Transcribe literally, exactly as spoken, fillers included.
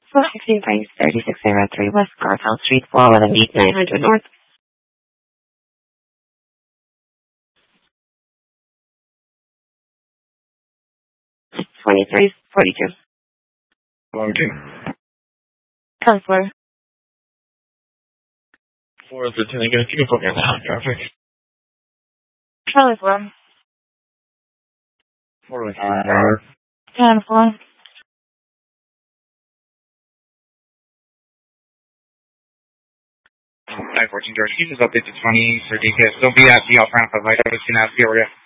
four sixteen Pines, thirty-six oh three West Garfield Street, four eleven East, nine hundred North. twenty-three forty-two. Logan. Counselor. four is Lieutenant, can you put me on the hot traffic? Charlie four. four is four. ten four. nine fourteen George, can you just update the twenty for D K S? Don't be at the off ramp of I was going to ask you over here.